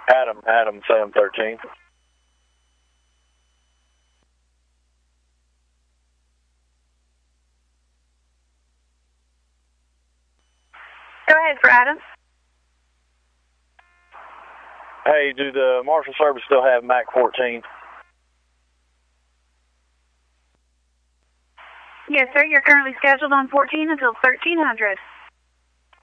Adam, Sam 13. Go ahead for Adam. Hey, do the Marshal Service still have Mac 14? Yes, sir. You're currently scheduled on 14 until 1300.